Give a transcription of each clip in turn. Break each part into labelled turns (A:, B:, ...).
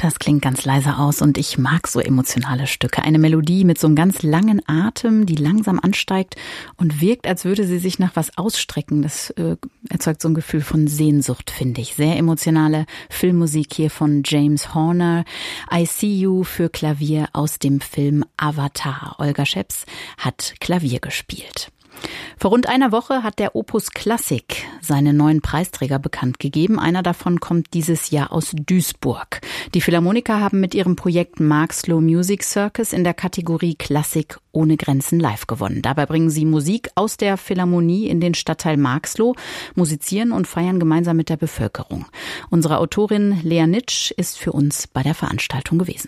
A: Das klingt ganz leise aus und ich mag so emotionale Stücke. Eine Melodie mit so einem ganz langen Atem, die langsam ansteigt und wirkt, als würde sie sich nach was ausstrecken. Das erzeugt so ein Gefühl von Sehnsucht, finde ich. Sehr emotionale Filmmusik hier von James Horner. I See You für Klavier aus dem Film Avatar. Olga Scheps hat Klavier gespielt. Vor rund einer Woche hat der Opus Klassik seine neuen Preisträger bekannt gegeben. Einer davon kommt dieses Jahr aus Duisburg. Die Philharmoniker haben mit ihrem Projekt Marxloh Music Circus in der Kategorie Klassik ohne Grenzen live gewonnen. Dabei bringen sie Musik aus der Philharmonie in den Stadtteil Marxloh, musizieren und feiern gemeinsam mit der Bevölkerung. Unsere Autorin Lea Nitsch ist für uns bei der Veranstaltung gewesen.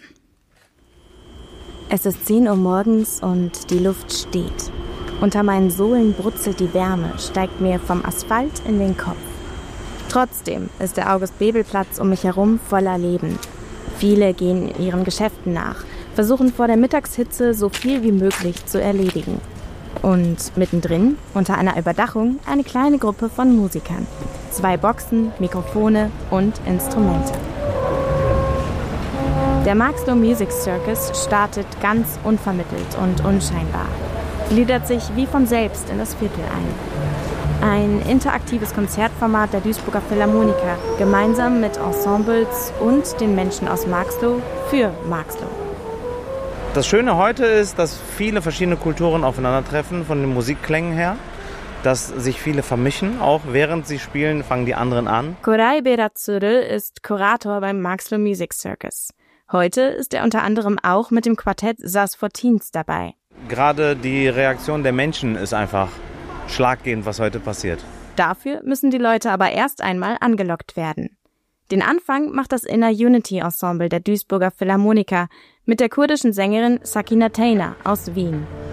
B: Es ist 10 Uhr morgens und die Luft steht. Unter meinen Sohlen brutzelt die Wärme, steigt mir vom Asphalt in den Kopf. Trotzdem ist der August-Bebel-Platz um mich herum voller Leben. Viele gehen ihren Geschäften nach, versuchen vor der Mittagshitze so viel wie möglich zu erledigen. Und mittendrin, unter einer Überdachung, eine kleine Gruppe von Musikern. 2 Boxen, Mikrofone und Instrumente. Der Marxloh Music Circus startet ganz unvermittelt und unscheinbar. Gliedert sich wie von selbst in das Viertel ein. Ein interaktives Konzertformat der Duisburger Philharmoniker, gemeinsam mit Ensembles und den Menschen aus Marxloh für Marxloh.
C: Das Schöne heute ist, dass viele verschiedene Kulturen aufeinandertreffen, von den Musikklängen her, dass sich viele vermischen. Auch während sie spielen, fangen die anderen an.
B: Koray Beratsürl ist Kurator beim Marxloh Music Circus. Heute ist er unter anderem auch mit dem Quartett Saz for Teens dabei.
C: Gerade die Reaktion der Menschen ist einfach schlaggebend, was heute passiert.
B: Dafür müssen die Leute aber erst einmal angelockt werden. Den Anfang macht das Inner Unity Ensemble der Duisburger Philharmoniker mit der kurdischen Sängerin Sakina Taner aus Wien.